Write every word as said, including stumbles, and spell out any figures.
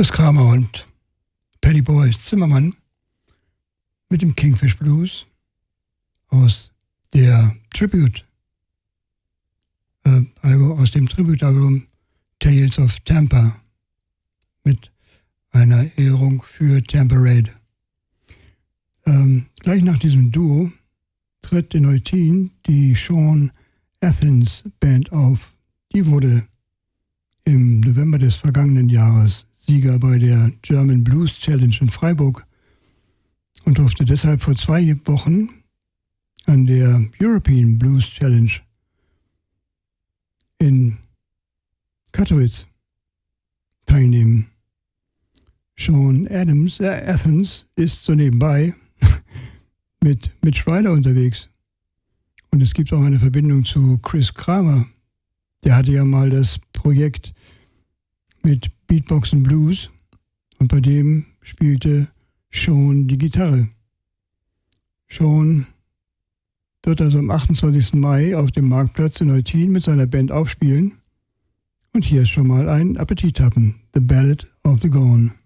Chris Kramer und Paddy Boyce Zimmermann mit dem Kingfish Blues aus der Tribute, äh, aus dem Tribute-Album Tales of Tampa mit einer Ehrung für Tampa Raid. Ähm, gleich nach diesem Duo tritt in Eutin die Sean Athens Band auf. Die wurde im November des vergangenen Jahres Sieger bei der German Blues Challenge in Freiburg und durfte deshalb vor zwei Wochen an der European Blues Challenge in Katowice teilnehmen. Sean Adams, äh, Athens ist so nebenbei mit Mitch Ryder unterwegs. Und es gibt auch eine Verbindung zu Chris Kramer. Der hatte ja mal das Projekt mit Beatbox und Blues und bei dem spielte Sean die Gitarre. Sean wird also am achtundzwanzigsten Mai auf dem Marktplatz in Eutin mit seiner Band aufspielen. Und hier ist schon mal ein Appetithappen, The Ballad of the Gone.